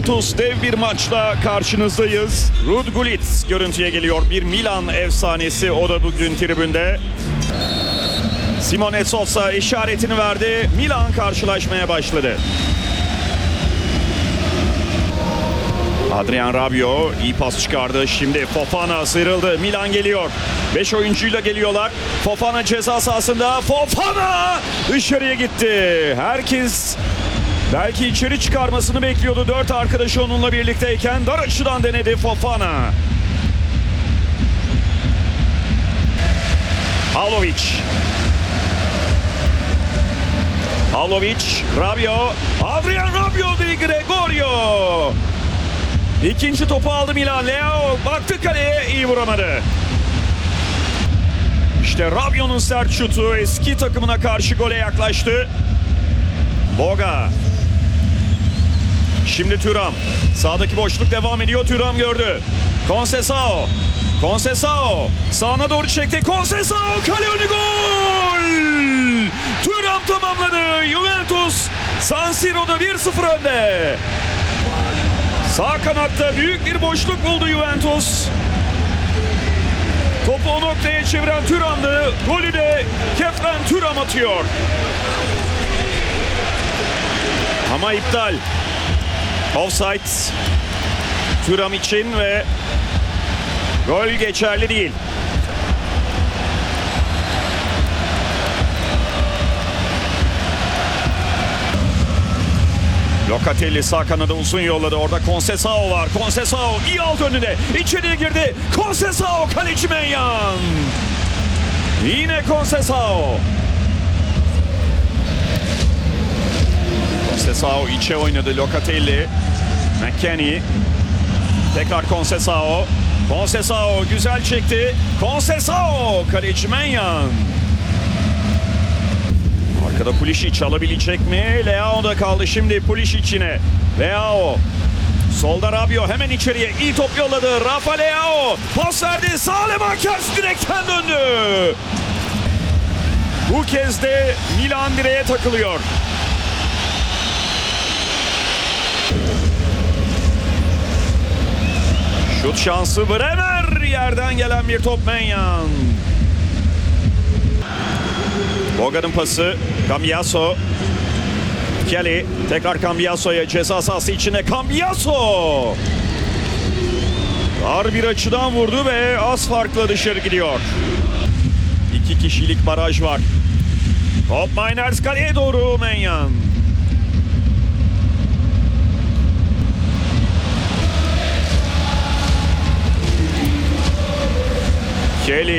Juventus dev bir maçla karşınızdayız. Ruud Gullit görüntüye geliyor. Bir Milan efsanesi, o da bugün tribünde. Simone Sosa işaretini verdi. Milan karşılaşmaya başladı. Adrien Rabiot iyi pas çıkardı. Şimdi Fofana sıyrıldı. Milan geliyor. 5 oyuncuyla geliyorlar. Fofana ceza sahasında. Fofana dışarıya gitti. Herkes belki içeri çıkarmasını bekliyordu. 4 arkadaşı onunla birlikteyken dar açıdan denedi Fofana. Pavlovic, Rabiot, Adrien Rabiot de Gregorio. İkinci topu aldı Milan. Leao baktı kaleye, iyi vuramadı. İşte Rabiot'un sert şutu eski takımına karşı gole yaklaştı. Boga. Şimdi Thuram. Sağdaki boşluk devam ediyor. Thuram gördü. Conceição. Sağına doğru çekti. Conceição kale önü gol. Thuram tamamladı. Juventus San Siro'da 1-0 önde. Sağ kanatta büyük bir boşluk buldu Juventus. Topu o noktaya çeviren Thuram'dı. Golü de Khéphren Thuram atıyor. Ama iptal. Offside. Thuram için ve gol geçerli değil. Locatelli sağ kanada uzun yolladı. Orada Conceição var. Conceição iyi aldı önüne. İçeriye girdi. Conceição kaleci Menyan. Yine Conceição. Conceição içe oynadı. Locatelli. McKennie. Tekrar Conceição. Conceição güzel çekti. Conceição kaleci Menyan. Arkada Pulisic alabilecek mi? Leao da kaldı şimdi Pulisic yine. Leao. Solda Rabiot hemen içeriye iyi top yolladı. Rafa Leao pas verdi. Saelemaekers direkten döndü. Bu kez de Milan direğe takılıyor. Şut şansı Bremer. Yerden gelen bir top Menyan. Boga'nın pası. Cambiaso. Kelly. Tekrar Cambiaso'ya, ceza sahası içine Cambiaso. Dar bir açıdan vurdu ve az farkla dışarı gidiyor. 2 kişilik baraj var. Top Mainers kaleye doğru Menyan. Kelly.